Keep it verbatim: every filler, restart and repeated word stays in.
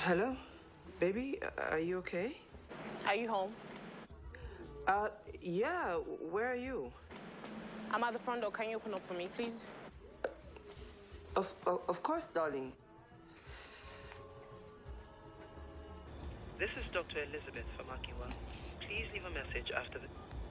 Hello? Baby, are you okay? Are you home? Uh, yeah. Where are you? I'm at the front door. Can you open up for me, please? Of, of, of course, darling. This is Doctor Elizabeth from Akinwa. Please leave a message after the...